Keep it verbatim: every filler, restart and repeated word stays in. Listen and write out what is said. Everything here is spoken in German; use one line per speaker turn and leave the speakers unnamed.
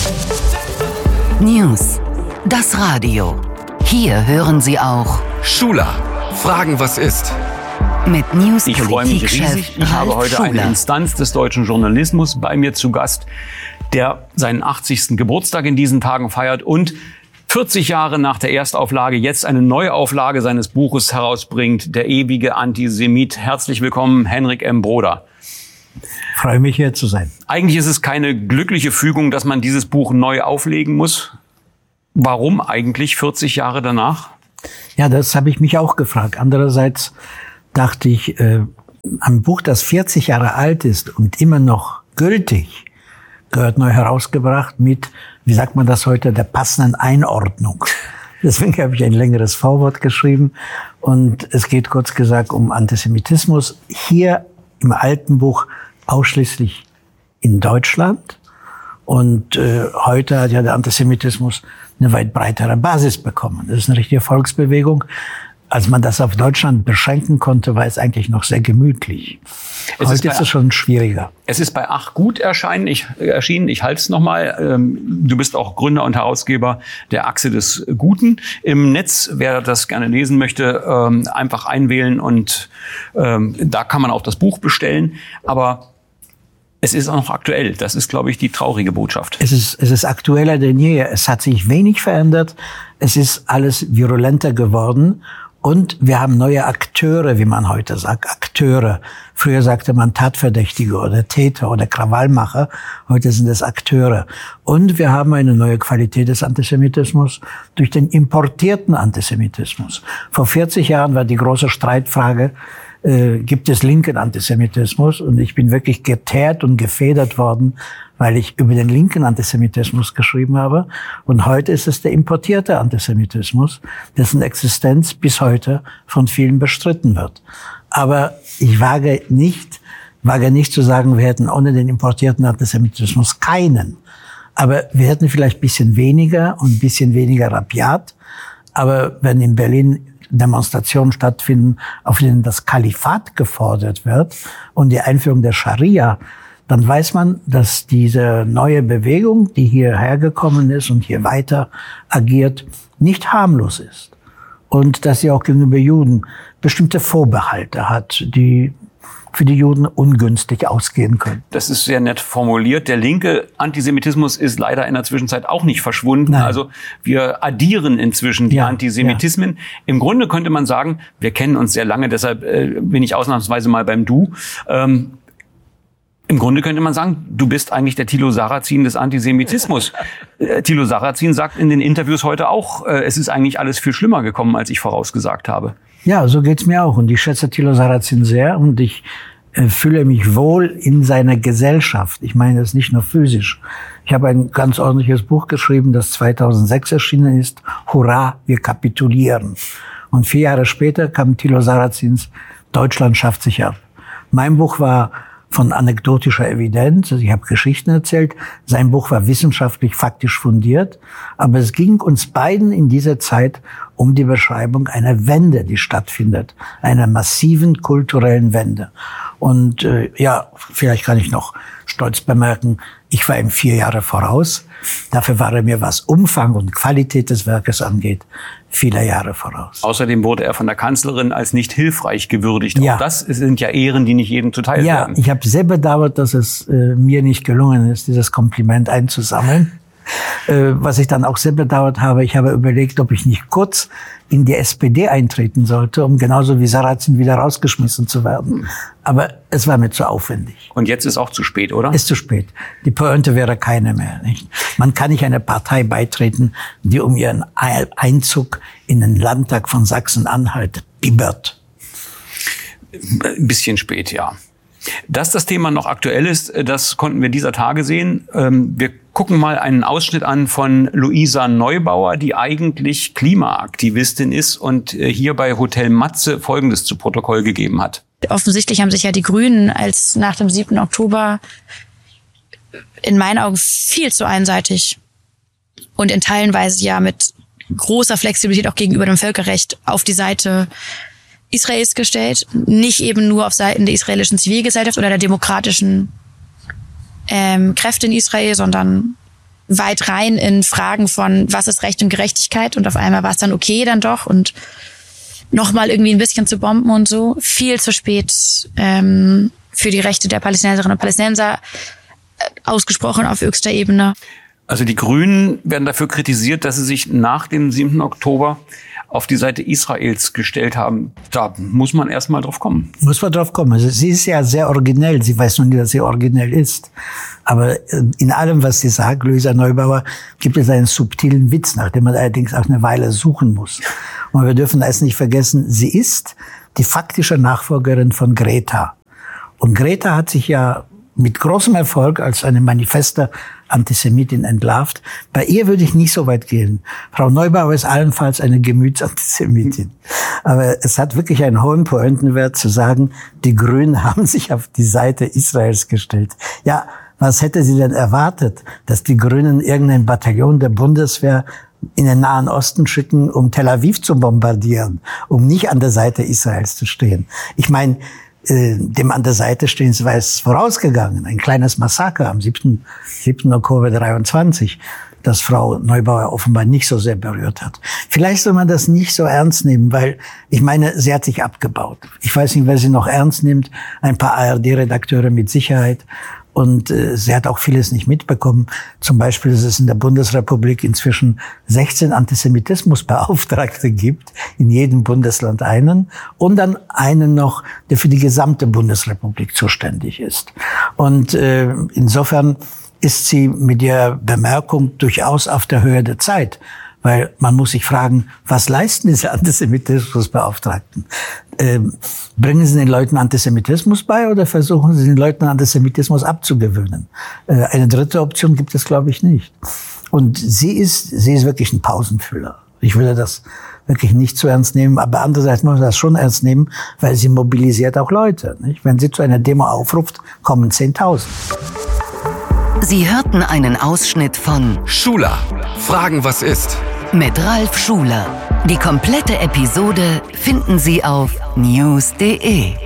News. Das Radio. Hier hören Sie auch
Schuler. Fragen, was ist?
Mit News
Ich freue mich riesig. Ich habe heute
Schuler.
eine Instanz des deutschen Journalismus bei mir zu Gast, der seinen achtzigsten Geburtstag in diesen Tagen feiert und vierzig Jahre nach der Erstauflage jetzt eine Neuauflage seines Buches herausbringt, Der ewige Antisemit. Herzlich willkommen, Henrik M. Broder.
Ich freue mich, hier zu sein.
Eigentlich ist es keine glückliche Fügung, dass man dieses Buch neu auflegen muss. Warum eigentlich vierzig Jahre danach?
Ja, das habe ich mich auch gefragt. Andererseits dachte ich, äh, ein Buch, das vierzig Jahre alt ist und immer noch gültig, gehört neu herausgebracht mit, wie sagt man das heute, der passenden Einordnung. Deswegen habe ich ein längeres Vorwort geschrieben. Und es geht kurz gesagt um Antisemitismus. Hier im alten Buch ausschließlich in Deutschland. Und äh, heute hat ja der Antisemitismus eine weit breitere Basis bekommen. Das ist eine richtige Volksbewegung. Als man das auf Deutschland beschränken konnte, war es eigentlich noch sehr gemütlich.
Es
Heute
ist, bei,
ist es schon schwieriger.
Es ist bei Ach Gut erschienen. Ich, erschienen. ich halte es nochmal. Ähm, du bist auch Gründer und Herausgeber der Achse des Guten im Netz. Wer das gerne lesen möchte, ähm, einfach einwählen und ähm, da kann man auch das Buch bestellen. Aber es ist auch noch aktuell. Das ist, glaube ich, die traurige Botschaft.
Es ist, es ist aktueller denn je. Es hat sich wenig verändert. Es ist alles virulenter geworden. Und wir haben neue Akteure, wie man heute sagt, Akteure. Früher sagte man Tatverdächtige oder Täter oder Krawallmacher. Heute sind es Akteure. Und wir haben eine neue Qualität des Antisemitismus durch den importierten Antisemitismus. Vor vierzig Jahren war die große Streitfrage, äh, gibt es linken Antisemitismus? Und ich bin wirklich geteert und gefedert worden, weil ich über den linken Antisemitismus geschrieben habe. Und heute ist es der importierte Antisemitismus, dessen Existenz bis heute von vielen bestritten wird. Aber ich wage nicht, wage nicht zu sagen, wir hätten ohne den importierten Antisemitismus keinen. Aber wir hätten vielleicht ein bisschen weniger und ein bisschen weniger rabiat. Aber wenn in Berlin Demonstrationen stattfinden, auf denen das Kalifat gefordert wird und die Einführung der Scharia, dann weiß man, dass diese neue Bewegung, die hierher gekommen ist und hier weiter agiert, nicht harmlos ist. Und dass sie auch gegenüber Juden bestimmte Vorbehalte hat, die für die Juden ungünstig ausgehen können.
Das ist sehr nett formuliert. Der linke Antisemitismus ist leider in der Zwischenzeit auch nicht verschwunden.
Nein.
Also wir addieren inzwischen die
ja,
Antisemitismen. Ja. Im Grunde könnte man sagen, wir kennen uns sehr lange, deshalb äh, bin ich ausnahmsweise mal beim Du. Ähm, Im Grunde könnte man sagen, du bist eigentlich der Thilo Sarrazin des Antisemitismus. äh, Thilo Sarrazin sagt in den Interviews heute auch, äh, es ist eigentlich alles viel schlimmer gekommen, als ich vorausgesagt habe.
Ja, so geht's mir auch. Und ich schätze Thilo Sarrazin sehr und ich äh, fühle mich wohl in seiner Gesellschaft. Ich meine das nicht nur physisch. Ich habe ein ganz ordentliches Buch geschrieben, das zweitausendsechs erschienen ist. Hurra, wir kapitulieren. Und vier Jahre später kam Thilo Sarrazins Deutschland schafft sich ab. Mein Buch war von anekdotischer Evidenz. Also ich habe Geschichten erzählt. Sein Buch war wissenschaftlich, faktisch fundiert. Aber es ging uns beiden in dieser Zeit um die Beschreibung einer Wende, die stattfindet. Einer massiven kulturellen Wende. Und äh, ja, vielleicht kann ich noch stolz bemerken, ich war ihm vier Jahre voraus. Dafür war er mir, was Umfang und Qualität des Werkes angeht, viele Jahre voraus.
Außerdem wurde er von der Kanzlerin als nicht hilfreich gewürdigt.
Ja.
Auch das sind ja Ehren, die nicht jedem zuteil
ja,
werden.
Ich habe sehr bedauert, dass es äh, mir nicht gelungen ist, dieses Kompliment einzusammeln. Äh, was ich dann auch sehr bedauert habe, ich habe überlegt, ob ich nicht kurz in die S P D eintreten sollte, um genauso wie Sarrazin wieder rausgeschmissen zu werden. Aber es war mir zu aufwendig.
Und jetzt ist auch zu spät, oder?
Ist zu spät. Die Pointe wäre keine mehr. Nicht? Man kann nicht einer Partei beitreten, die um ihren Einzug in den Landtag von Sachsen-Anhalt bibbert.
Ein bisschen spät, ja. Dass das Thema noch aktuell ist, das konnten wir dieser Tage sehen. Wir gucken mal einen Ausschnitt an von Luisa Neubauer, die eigentlich Klimaaktivistin ist und hier bei Hotel Matze Folgendes zu Protokoll gegeben hat.
Offensichtlich haben sich ja die Grünen als nach dem siebten Oktober in meinen Augen viel zu einseitig und in Teilenweise ja mit großer Flexibilität auch gegenüber dem Völkerrecht auf die Seite Israels gestellt, nicht eben nur auf Seiten der israelischen Zivilgesellschaft oder der demokratischen ähm, Kräfte in Israel, sondern weit rein in Fragen von, was ist Recht und Gerechtigkeit, und auf einmal war es dann okay dann doch und nochmal irgendwie ein bisschen zu bomben und so. Viel zu spät ähm, für die Rechte der Palästinenserinnen und Palästinenser äh, ausgesprochen auf höchster Ebene.
Also die Grünen werden dafür kritisiert, dass sie sich nach dem siebten Oktober auf die Seite Israels gestellt haben. Da muss man erst mal drauf kommen.
Muss man drauf kommen. Also sie ist ja sehr originell. Sie weiß nur nicht, dass sie originell ist. Aber in allem, was sie sagt, Luisa Neubauer, gibt es einen subtilen Witz, nach dem man allerdings auch eine Weile suchen muss. Und wir dürfen eins nicht vergessen, sie ist die faktische Nachfolgerin von Greta. Und Greta hat sich ja mit großem Erfolg als eine manifeste Antisemitin entlarvt. Bei ihr würde ich nicht so weit gehen. Frau Neubauer ist allenfalls eine Gemütsantisemitin. Aber es hat wirklich einen hohen Pointenwert zu sagen, die Grünen haben sich auf die Seite Israels gestellt. Ja, was hätte sie denn erwartet, dass die Grünen irgendein Bataillon der Bundeswehr in den Nahen Osten schicken, um Tel Aviv zu bombardieren, um nicht an der Seite Israels zu stehen? Ich meine, dem an der Seite stehen war es vorausgegangen. Ein kleines Massaker am siebten Oktober dreiundzwanzig, das Frau Neubauer offenbar nicht so sehr berührt hat. Vielleicht soll man das nicht so ernst nehmen, weil, ich meine, sie hat sich abgebaut. Ich weiß nicht, wer sie noch ernst nimmt. Ein paar A R D-Redakteure mit Sicherheit. Und äh, sie hat auch vieles nicht mitbekommen. Zum Beispiel, dass es in der Bundesrepublik inzwischen sechzehn Antisemitismusbeauftragte gibt, in jedem Bundesland einen, und dann einen noch, der für die gesamte Bundesrepublik zuständig ist. Und äh, insofern ist sie mit der Bemerkung durchaus auf der Höhe der Zeit. Weil man muss sich fragen, was leisten diese Antisemitismusbeauftragten? Ähm, bringen sie den Leuten Antisemitismus bei oder versuchen sie den Leuten Antisemitismus abzugewöhnen? Äh, eine dritte Option gibt es, glaube ich, nicht. Und sie ist, sie ist wirklich ein Pausenfüller. Ich würde das wirklich nicht zu ernst nehmen, aber andererseits muss man das schon ernst nehmen, weil sie mobilisiert auch Leute, nicht? Wenn sie zu einer Demo aufruft, kommen zehntausend.
Sie hörten einen Ausschnitt von
Schula. Fragen, was ist?
Mit Ralf Schuler. Die komplette Episode finden Sie auf news punkt de.